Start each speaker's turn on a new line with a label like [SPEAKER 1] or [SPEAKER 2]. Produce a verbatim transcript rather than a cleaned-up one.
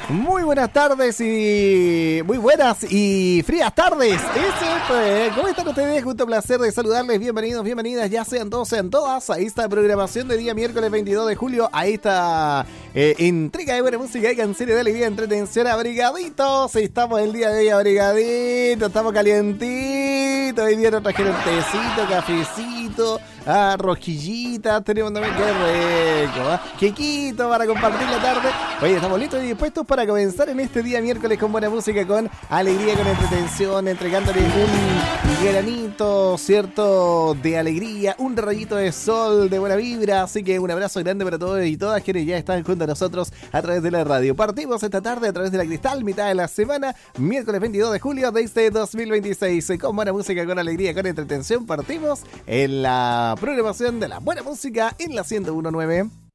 [SPEAKER 1] Muy buenas tardes y muy buenas y frías tardes. Eso es, ¿cómo están ustedes? Gusto placer de saludarles. Bienvenidos, bienvenidas. Ya sean todos, sean todas. Ahí está programación de día miércoles veintidós de julio. Ahí está eh, entrega de buena música y canciones de alegría, entretención, abrigaditos. Estamos el día de hoy abrigaditos, estamos calientitos. Hoy día nos trajeron tecito, cafecito, ah, rosquillitas. Tenemos también, qué rico, ¿eh? Quequito para compartir la tarde. Oye, estamos listos y dispuestos para comenzar en este día miércoles con buena música, con alegría, con entretención, entregándoles un granito, ¿cierto?, de alegría, un rayito de sol, de buena vibra. Así que un abrazo grande para todos y todas quienes ya están junto a nosotros a través de la radio. Partimos esta tarde a través de la Cristal, mitad de la semana, miércoles veintidós de julio de este dos mil veintiséis. Con buena música, con alegría, con entretención, partimos en la programación de la buena música en la ciento uno punto nueve.